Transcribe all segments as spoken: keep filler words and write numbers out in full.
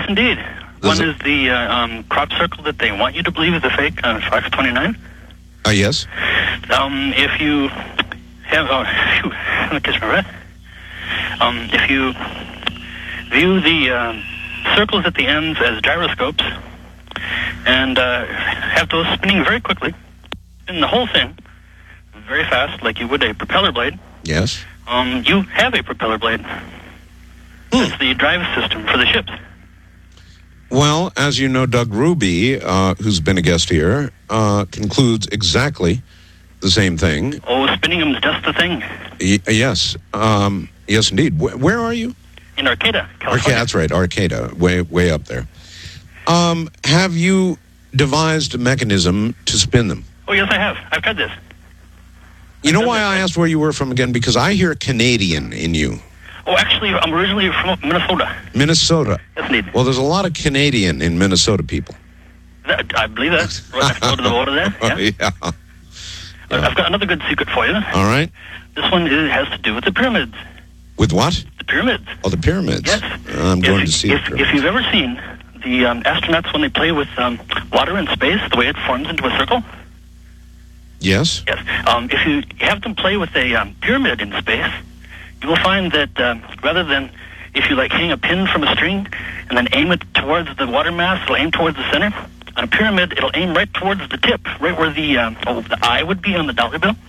indeed. Does One it- is the uh, um, crop circle that they want you to believe is a fake on Fox twenty-nine. Uh, yes. Um, if you have, oh, phew, let me catch my breath. Um, if you view the um, circles at the ends as gyroscopes and uh, have those spinning very quickly, spin the whole thing very fast, like you would a propeller blade, Yes. um, you have a propeller blade. That's the drive system for the ships. Well, as you know, Doug Ruby, uh, who's been a guest here, uh, concludes exactly the same thing. Oh, spinning them's just the thing. Y- yes. Um, yes, indeed. Wh- where are you? In Arcata, California. Arcata, that's right, Arcata, way way up there. Um, have you devised a mechanism to spin them? Oh, yes, I have. I've tried this. You know why I asked where you were from again? Because I hear Canadian in you. Oh, actually, I'm originally from Minnesota. Minnesota. Yes, indeed. Well, there's a lot of Canadian in Minnesota people. That, I believe that. Right next door to the border there. Yeah. yeah. Uh, I've got another good secret for you. All right. This one is, has to do with the pyramids. With what? The pyramids. Oh, the pyramids. Yes. I'm going if, to see if, the pyramids. if you've ever seen the um, astronauts when they play with um, water in space, the way it forms into a circle. Yes. Yes. Um, if you have them play with a um, pyramid in space, you will find that um, rather than if you like hang a pin from a string and then aim it towards the water mass, it'll aim towards the center. On a pyramid, it'll aim right towards the tip, right where the um, oh, the eye would be on the dollar bill.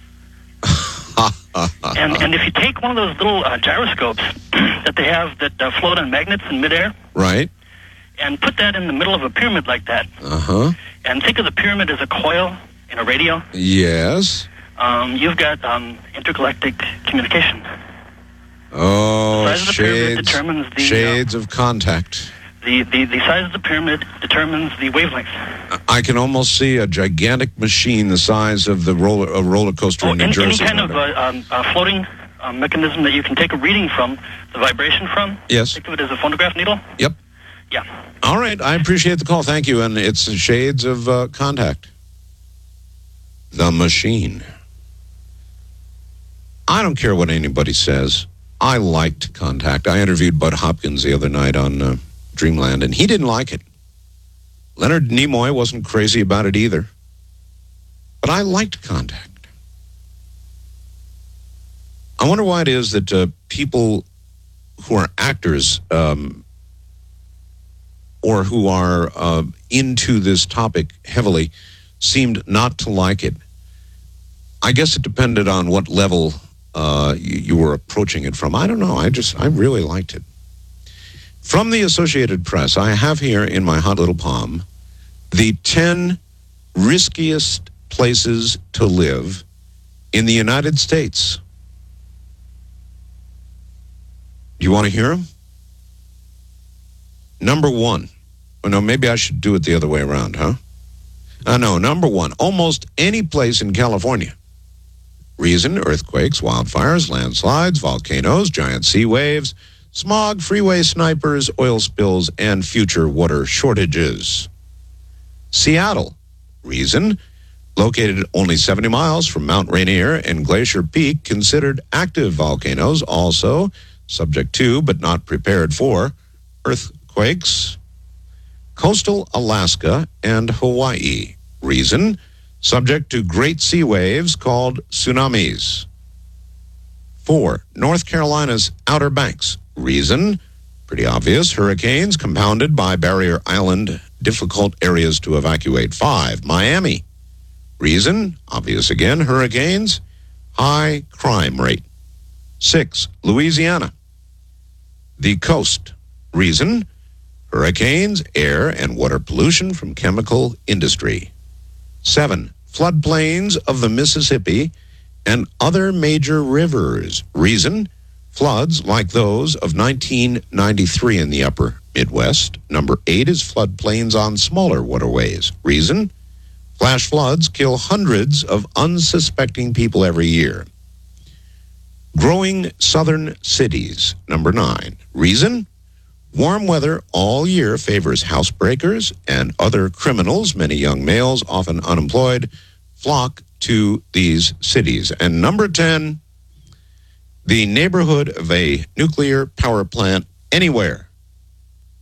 and and if you take one of those little uh, gyroscopes that they have that uh, float on magnets in midair, Right. and put that in the middle of a pyramid like that, Uh-huh. and think of the pyramid as a coil in a radio, Yes. um, you've got um, intergalactic communication. Oh, The size of the pyramid shades, determines the, uh, shades of contact. The, the, the size of the pyramid determines the wavelength. I can almost see a gigantic machine the size of the roller a roller coaster Oh, in New any, any Jersey. kind of uh, um, uh, floating uh, mechanism that you can take a reading from, the vibration from. Yes. Think of it as a phonograph needle. Yep. Yeah. All right. I appreciate the call. Thank you. And it's shades of uh, contact. The machine. I don't care what anybody says. I liked Contact. I interviewed Bud Hopkins the other night on uh, Dreamland, and he didn't like it. Leonard Nimoy wasn't crazy about it either. But I liked Contact. I wonder why it is that uh, people who are actors um, or who are uh, into this topic heavily seemed not to like it. I guess it depended on what level uh, you, you were approaching it from. I don't know. I just, I really liked it. From the Associated Press, I have here in my hot little palm the ten riskiest places to live in the United States. Do you want to hear them? Number one. Oh, no, maybe I should do it the other way around, huh? Uh, no, number one, almost any place in California. Reason, earthquakes, wildfires, landslides, volcanoes, giant sea waves, smog, freeway snipers, oil spills, and future water shortages. Seattle. Reason, located only seventy miles from Mount Rainier and Glacier Peak, considered active volcanoes, also subject to, but not prepared for, earthquakes. Coastal Alaska and Hawaii. Reason, subject to great sea waves called tsunamis. Four, North Carolina's Outer Banks. Reason, pretty obvious, hurricanes compounded by Barrier Island, difficult areas to evacuate. Five, Miami. Reason, obvious again, hurricanes, high crime rate. Six, Louisiana. The coast. Reason, hurricanes, air and water pollution from chemical industry. Seven, floodplains of the Mississippi and other major rivers. Reason, floods like those of nineteen ninety-three in the upper Midwest. Number eight is floodplains on smaller waterways. Reason, flash floods kill hundreds of unsuspecting people every year. Growing southern cities. Number nine. Reason, warm weather all year favors housebreakers and other criminals. Many young males, often unemployed, flock to these cities. And number ten, the neighborhood of a nuclear power plant anywhere.